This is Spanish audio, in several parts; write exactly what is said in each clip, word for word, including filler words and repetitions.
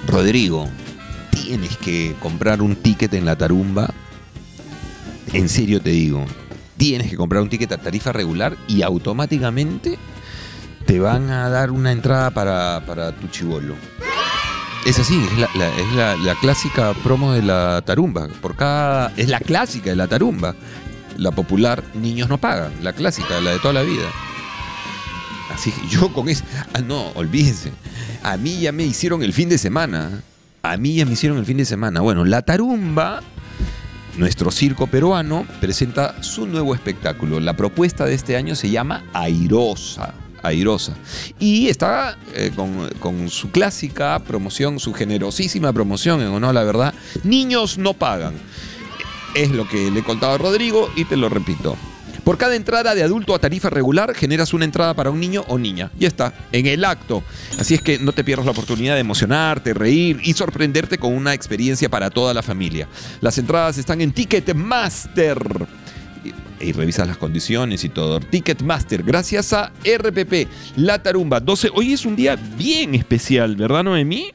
Rodrigo, tienes que comprar un ticket en la Tarumba. En serio te digo, tienes que comprar un ticket a tarifa regular y automáticamente te van a dar una entrada para, para tu chibolo. Es así, es, la, la, es la, la clásica promo de la Tarumba. Por cada, es la clásica de la Tarumba. La popular, niños no pagan. La clásica, la de toda la vida. Así que yo con eso... Ah, no, olvídense. A mí ya me hicieron el fin de semana. A mí ya me hicieron el fin de semana. Bueno, la Tarumba, nuestro circo peruano, presenta su nuevo espectáculo. La propuesta de este año se llama Airosa. Airosa. Y está eh, con, con su clásica promoción, su generosísima promoción, en honor a la verdad. Niños no pagan. Es lo que le he contado a Rodrigo y te lo repito. Por cada entrada de adulto a tarifa regular, generas una entrada para un niño o niña. Ya está, en el acto. Así es que no te pierdas la oportunidad de emocionarte, reír y sorprenderte con una experiencia para toda la familia. Las entradas están en Ticketmaster. Y, y revisas las condiciones y todo. Ticketmaster, gracias a R P P. La Tarumba, doce. Hoy es un día bien especial, ¿verdad, Noemí?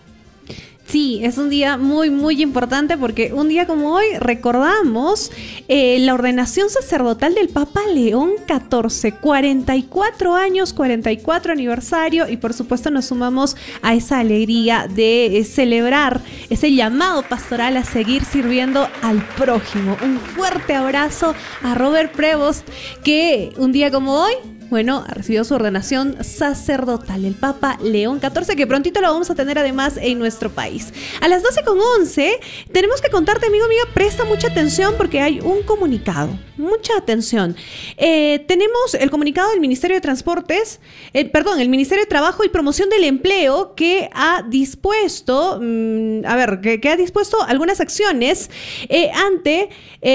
Sí, es un día muy, muy importante porque un día como hoy recordamos eh, la ordenación sacerdotal del Papa León catorce, cuarenta y cuatro años, cuarenta y cuatro aniversario, y por supuesto nos sumamos a esa alegría de eh, celebrar ese llamado pastoral a seguir sirviendo al prójimo. Un fuerte abrazo a Robert Prevost, que un día como hoy, bueno, recibió su ordenación sacerdotal, el Papa León catorce, que prontito lo vamos a tener además en nuestro país. A las doce con once tenemos que contarte, amigo, amiga, presta mucha atención porque hay un comunicado. Mucha atención. Eh, tenemos el comunicado del Ministerio de Transportes, eh, perdón, el Ministerio de Trabajo y Promoción del Empleo, que ha dispuesto, mmm, a ver, que, que ha dispuesto algunas acciones eh, ante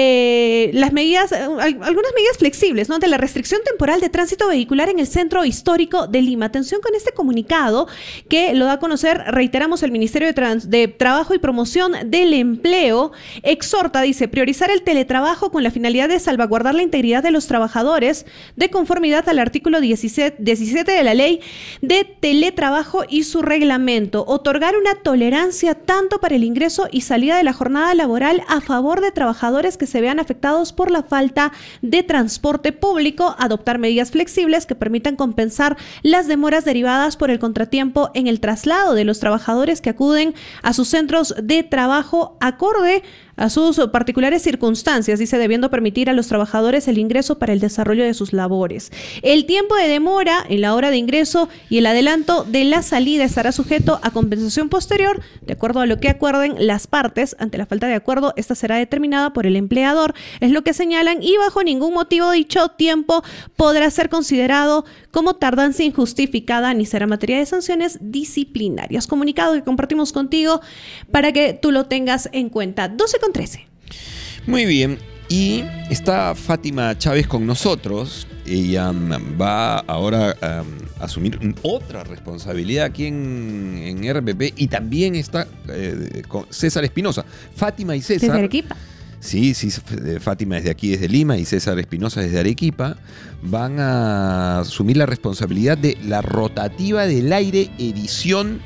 eh, las medidas, eh, algunas medidas flexibles, ¿no? Ante la restricción temporal de tránsito vehicular en el centro histórico de Lima. Atención con este comunicado que lo da a conocer, reiteramos, el Ministerio de, Trans de Trabajo y Promoción del Empleo. Exhorta, dice, priorizar el teletrabajo con la finalidad de salvaguardar la integridad de los trabajadores de conformidad al artículo diecisiete de la ley de teletrabajo y su reglamento. Otorgar una tolerancia tanto para el ingreso y salida de la jornada laboral a favor de trabajadores que se vean afectados por la falta de transporte público. Adoptar medidas flexibles que permitan compensar las demoras derivadas por el contratiempo en el traslado de los trabajadores que acuden a sus centros de trabajo acorde a sus particulares circunstancias, dice, debiendo permitir a los trabajadores el ingreso para el desarrollo de sus labores. El tiempo de demora en la hora de ingreso y el adelanto de la salida estará sujeto a compensación posterior, de acuerdo a lo que acuerden las partes. Ante la falta de acuerdo, esta será determinada por el empleador, es lo que señalan, y bajo ningún motivo dicho tiempo podrá ser considerado como tardanza injustificada ni será materia de sanciones disciplinarias. Comunicado que compartimos contigo para que tú lo tengas en cuenta. doce con trece. Muy bien. Y está Fátima Chávez con nosotros. Ella um, va ahora um, a asumir otra responsabilidad aquí en, en R P P. Y también está eh, con César Espinosa. Fátima y César. Desde Arequipa. Sí, sí, Fátima desde aquí, desde Lima, y César Espinosa desde Arequipa, van a asumir la responsabilidad de la rotativa del aire edición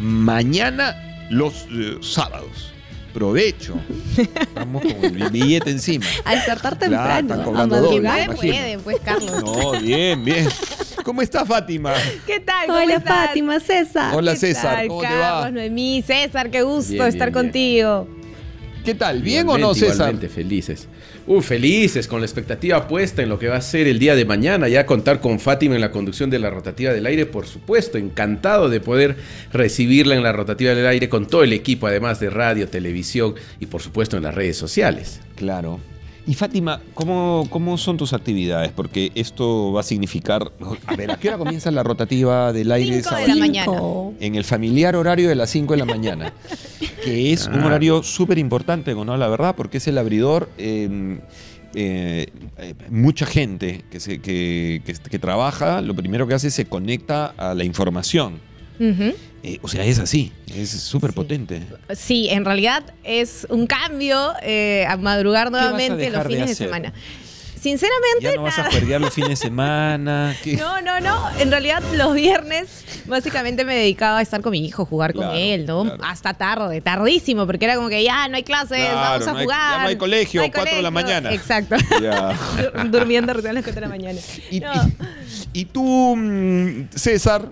mañana los eh, sábados. Provecho. Estamos con el billete encima. A despertar temprano. Claro, están cobrando doble, Pueden, pueden, pues, Carlos. No, bien, bien. ¿Cómo está Fátima? ¿Qué tal? ¿Cómo Hola, estás? Fátima, César. Hola, ¿Qué César. tal, ¿Cómo Carlos, te va? Noemí, César, qué gusto Bien, estar bien, bien. contigo. ¿Qué tal? ¿Bien Igualmente, o no, César? Igualmente, felices. Uh, felices, con la expectativa puesta en lo que va a ser el día de mañana. Ya contar con Fátima en la conducción de la rotativa del aire, por supuesto. Encantado de poder recibirla en la rotativa del aire con todo el equipo, además de radio, televisión y, por supuesto, en las redes sociales. Claro. Y Fátima, ¿cómo, ¿cómo son tus actividades? Porque esto va a significar... A ver, ¿a qué hora comienza la rotativa del aire? Cinco de la mañana. En el familiar horario de las cinco de la mañana. Que es un Ah. horario súper importante, ¿no? La verdad, porque es el abridor... Eh, eh, eh, mucha gente que, se, que, que, que trabaja, lo primero que hace es se conecta a la información. Uh-huh. Eh, o sea, es así, es súper Sí. potente. Sí, en realidad es un cambio eh, a madrugar vas a nuevamente los dejar de fines de, hacer? semana. Sinceramente, Ya no vas a nada. juerguear los fines de semana. ¿qué? No, no, no. En realidad, los viernes básicamente me dedicaba a estar con mi hijo, jugar Claro, con él, ¿no? claro. Hasta tarde, tardísimo, porque era como que ya no hay clases, Claro, vamos a no hay- jugar. ya no hay colegio, cuatro de la colegio. mañana. Exacto. Ya. Dur- Durmiendo recién a las cuatro de la mañana. Y, No. y- y tú, mm, César,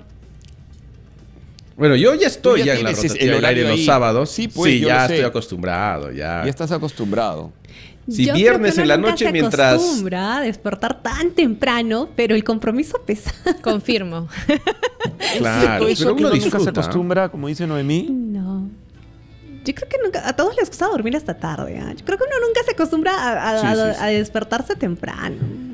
Bueno, yo ya estoy Tú ya ya en la tienes ese- rotativa el del aire horario los ahí. sábados. Sí, pues, yo ya lo sé. estoy acostumbrado, ya. ya estás acostumbrado. Si Yo viernes creo que en la uno nunca noche se mientras- acostumbra a despertar tan temprano, pero el compromiso pesa. Confirmo. Claro, Eso pero que uno uno nunca se disfruta. acostumbra, como dice Noemí. No. Yo creo que nunca, a todos les gusta dormir hasta tarde. ¿ah? Yo creo que uno nunca se acostumbra a, a- Sí, a- sí, sí. a despertartarse temprano.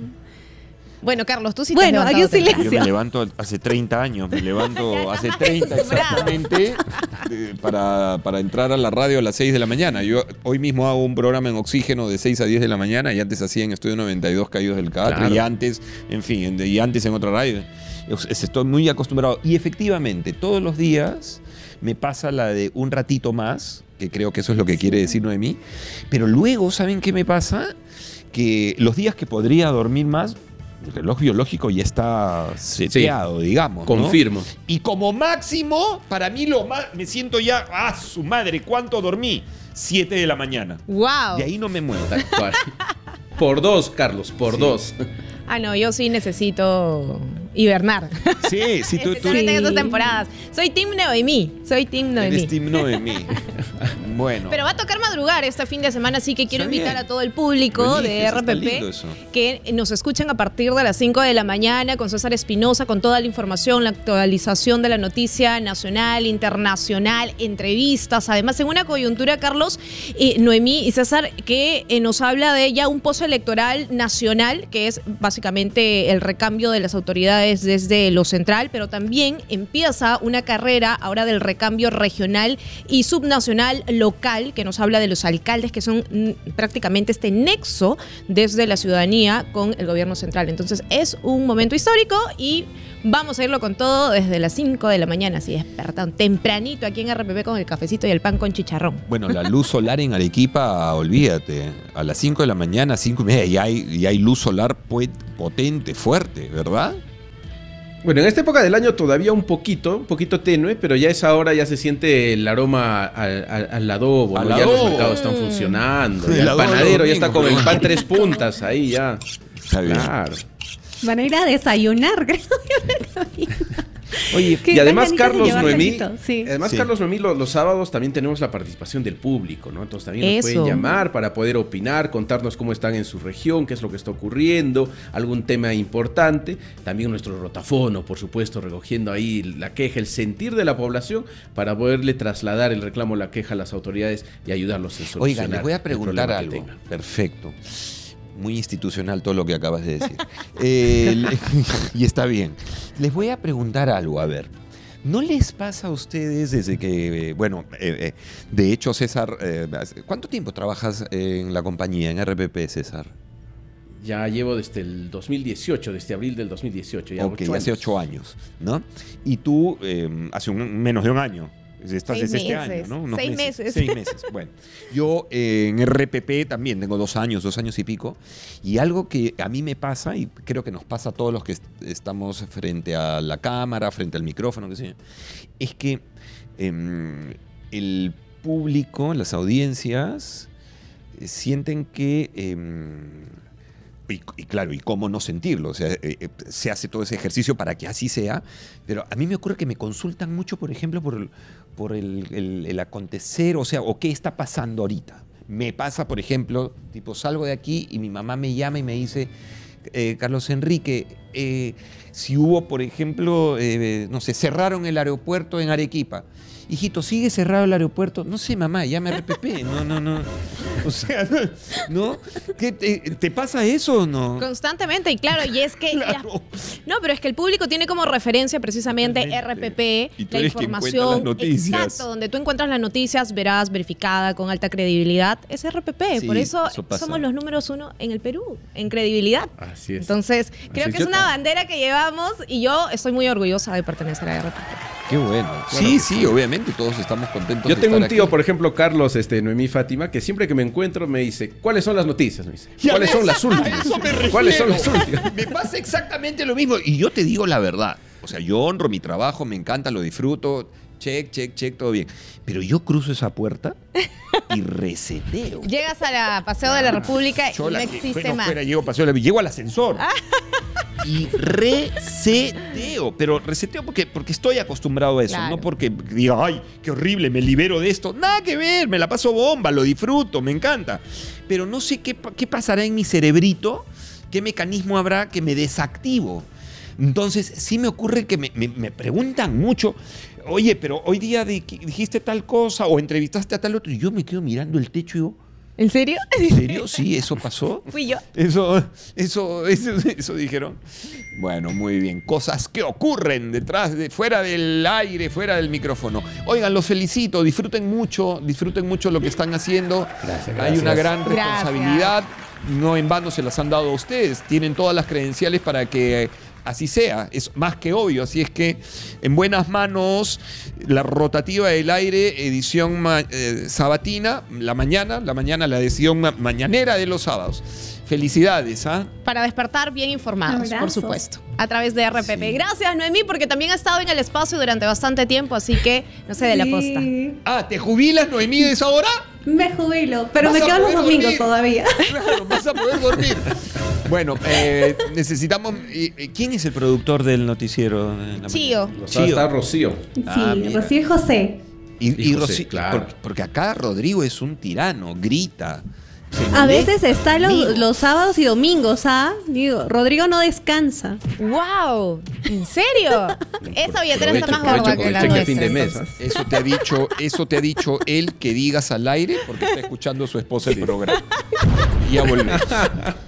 Bueno, Carlos, tú sí Bueno, te has hay un levantado temprano. Yo me levanto hace treinta años, me levanto hace treinta acostumbrado. exactamente eh, para, para entrar a la radio a las seis de la mañana. Yo hoy mismo hago un programa en Oxígeno de seis a diez de la mañana y antes hacía en Estudio noventa y dos Caídos del Catre Claro. y antes, en fin, en- y antes en otra radio. Es- es- Estoy muy acostumbrado y efectivamente todos los días me pasa la de un ratito más, que creo que eso es lo que quiere decir Noemí, pero luego, ¿saben qué me pasa? Que los días que podría dormir más, el reloj biológico ya está seteado, digamos. ¿no? Confirmo. Y como máximo, para mí lo más, me siento ya, ¡ah, su madre! ¿Cuánto dormí? siete de la mañana. Wow. De ahí no me muevo. Tal cual. Por dos, Carlos, por Sí. dos. Ah, no, yo sí necesito hibernar. Sí, sí, tú, tú Especialmente en Sí. estas temporadas. Soy Team Noemí. Soy Team Noemí. eres team Noemí. Bueno. Pero va a tocar madrugar este fin de semana, así que quiero Está invitar bien. a todo el público Lo de eliges, está R P P lindo eso. que nos escuchen a partir de las cinco de la mañana con César Espinosa, con toda la información, la actualización de la noticia nacional, internacional, entrevistas. Además, en una coyuntura, Carlos, eh, Noemí y César, que eh, nos habla de ya un postelectoral nacional, que es básicamente el recambio de las autoridades desde lo central, pero también empieza una carrera ahora del recambio regional y subnacional local, que nos habla de los alcaldes que son mm, prácticamente este nexo desde la ciudadanía con el gobierno central. Entonces es un momento histórico y vamos a irlo con todo desde las cinco de la mañana, así despertando tempranito aquí en R P P con el cafecito y el pan con chicharrón. Bueno, la luz solar en Arequipa, olvídate. A las cinco de la mañana, cinco y media, y hay, y hay luz solar pue- potente, fuerte, ¿verdad? Bueno, en esta época del año todavía un poquito, un poquito tenue, pero ya a esa hora ya se siente el aroma al, al- al adobo, Al ¿no? Ya los adobo. mercados están funcionando, El ya el adobo panadero del ya está domingo, con el pero pan bueno. tres puntas ahí ya. Está bien. Claro. Van a ir a desayunar, creo. Oye, Qué y además ganas de Carlos llevar Noemí, tantito, sí. además Sí. Carlos Noemí, lo- los, sábados también tenemos la participación del público, ¿no? Entonces también nos Eso. pueden llamar para poder opinar, contarnos cómo están en su región, qué es lo que está ocurriendo, algún tema importante. También nuestro rotafono, por supuesto, recogiendo ahí la queja, el sentir de la población para poderle trasladar el reclamo, la queja a las autoridades y ayudarlos en solucionar. Oigan, les voy a el preguntar problema que algo. tengan. Perfecto. Muy institucional todo lo que acabas de decir. Eh, le- y está bien. Les voy a preguntar algo, a ver. ¿No les pasa a ustedes desde que, eh, bueno, eh, eh, de hecho, César, eh, ¿cuánto tiempo trabajas en la compañía, en R P P, César? Ya llevo desde el dos mil dieciocho, desde abril del dos mil dieciocho. Ya Ok, ocho hace años. ocho años, ¿no? Y tú, eh, hace un- menos de un año. Estás Seis desde este meses. año, ¿no? Unos Seis meses. Seis meses. Bueno, yo eh, en R P P también tengo dos años, dos años y pico. Y algo que a mí me pasa, y creo que nos pasa a todos los que est- estamos frente a la cámara, frente al micrófono, qué sé yo, es que em, el público, las audiencias, eh, sienten que... em, y, y claro, y cómo no sentirlo. O sea, eh, eh, se hace todo ese ejercicio para que así sea. Pero a mí me ocurre que me consultan mucho, por ejemplo, por el, por el, el- el acontecer, o sea, o qué está pasando ahorita. Me pasa, por ejemplo, tipo, salgo de aquí y mi mamá me llama y me dice, eh, Carlos Enrique, eh, si hubo, por ejemplo, eh, no sé, cerraron el aeropuerto en Arequipa. Hijito, ¿sigue cerrado el aeropuerto? No sé, mamá, ya me R P P. No, no, no. O sea, ¿no? ¿Qué te, ¿te pasa eso o no? Constantemente, y claro, y es que... Claro. No, pero es que el público tiene como referencia precisamente Totalmente. R P P, Y tú la eres quien cuenta información. las noticias. Exacto, donde tú encuentras las noticias veraz, verificada, con alta credibilidad, es R P P. Sí, Por eso, eso pasa. somos los números uno en el Perú, en credibilidad. Así es. Entonces, creo Así que es es. una bandera que llevamos y yo estoy muy orgullosa de pertenecer a R P P. Qué bueno. Claro sí, que sí, sí. obviamente todos estamos contentos Yo de tengo un estar tío, aquí. por ejemplo, Carlos, este, Noemí Fátima, que siempre que me encuentro me dice, ¿cuáles son las noticias? Me dice, Ya ¿cuáles ves, son las a últimas? eso me refiero. ¿Cuáles son las últimas? Me pasa exactamente lo mismo. Y yo te digo la verdad. O sea, yo honro mi trabajo, me encanta, lo disfruto. Check, check, check, todo bien. Pero yo cruzo esa puerta y reseteo. Llegas a la Paseo de la República y Yo no la- existe fuera, más. fuera, llego, paseo, llego al ascensor. Y reseteo. Pero reseteo porque, porque estoy acostumbrado a eso. Claro. No porque diga, ay, qué horrible, me libero de esto. Nada que ver, me la paso bomba, lo disfruto, me encanta. Pero no sé qué, pa- qué pasará en mi cerebrito, qué mecanismo habrá que me desactivo. Entonces, sí me ocurre que me, me- me preguntan mucho, oye, pero hoy día di- dijiste tal cosa o entrevistaste a tal otro, y yo me quedo mirando el techo y digo, ¿En serio? ¿en serio? Sí, eso pasó. Fui yo. Eso, eso, eso, eso dijeron. Bueno, muy bien. Cosas que ocurren detrás, de, fuera del aire, fuera del micrófono. Oigan, los felicito. Disfruten mucho, disfruten mucho lo que están haciendo. Gracias, Hay gracias. una gran Gracias. responsabilidad. No en vano se las han dado a ustedes. Tienen todas las credenciales para que así sea. Es más que obvio. Así es que en buenas manos, la rotativa del aire, edición ma- eh, sabatina, la mañana, la mañana, la edición ma- mañanera de los sábados. Felicidades, ¿ah? Para despertar bien informados, por Abrazos. supuesto. A través de R P P. Sí. Gracias, Noemí, porque también ha estado en el espacio durante bastante tiempo, así que no se dé la posta. Sí. Ah, ¿te jubilas, Noemí, de esa hora? Me jubilo, pero Vas me a quedo los poder domingos dormir. todavía. Claro, vas a poder dormir. Bueno, eh, necesitamos... eh, eh, ¿Quién es el productor del noticiero? de la Chío. mañana? Está, está Rocío. Sí, Ah, mira. Rocío y José. Y, Y y José, Rosy- claro. porque, porque acá Rodrigo es un tirano, grita. se A molesta veces está los, conmigo. los sábados y domingos, ¿ah? Digo, Rodrigo no descansa. ¡Wow! ¿En serio? Esa billetera está más Aprovecho, gorda aprovecho que la con el cheque nuestra. a fin de mes, entonces. Eso te ha dicho, eso te ha dicho él que digas al aire porque está escuchando a su esposa el programa. Y ya volvemos.